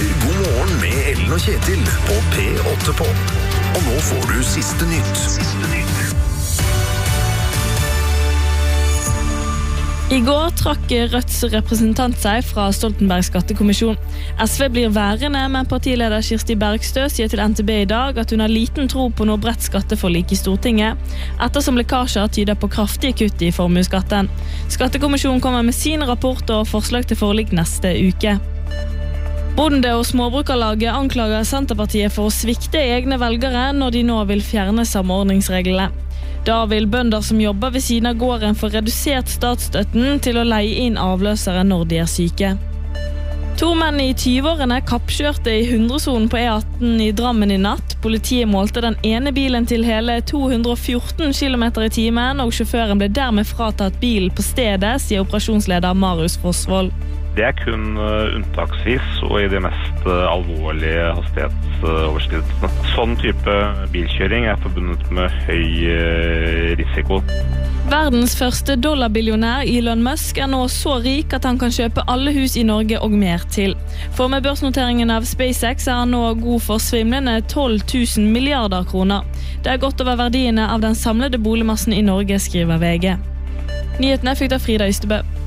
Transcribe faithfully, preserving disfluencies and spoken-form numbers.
hører God morgen med Ellen og Kjetil på P åtte på. Og nå får du siste nytt. Siste nytt. I går trakk Rødts representant seg fra Stoltenbergs skattekommisjon. S V blir værende, men partileder Kirsti Bergstø sier til N T B i dag at hun har liten tro på noe bredt skatteforlik i Stortinget, ettersom lekkasjer tyder på kraftige kutt i formueskatten. Skattekommisjonen kommer med sin rapport og forslag til forlik neste uke. Bonde- og småbrukerlaget anklager Senterpartiet for å svikte egne velgere når de nå vil fjerne samordningsreglene. Da vil bønder som jobber ved siden av gården få redusert statsstøtten til å leie inn avløsere når de er syke. To menn i tyve-årene kappkjørte i hundresonen på E atten i Drammen i natt. Politiet målte den ene bilen til hele to hundre og fjorten kilometer i timen, og sjåføren ble dermed fratatt bilen på stedet, sier operasjonsleder Marius Fossvold. Det er kun unntaksvis og i de mest alvorlige hastighetsoverskridelsene. Sånn type bilkjøring er forbundet med høy risiko. Verdens første dollarbillionær Elon Musk er nå så rik at han kan kjøpe alle hus i Norge og mer til. For med børsnoteringen av SpaceX er han nå god for svimlende tolv tusen milliarder kroner. Det er godt over verdiene av den samlede boligmassen i Norge, skriver V G. Nyhetene fikk av Frida Ystebø.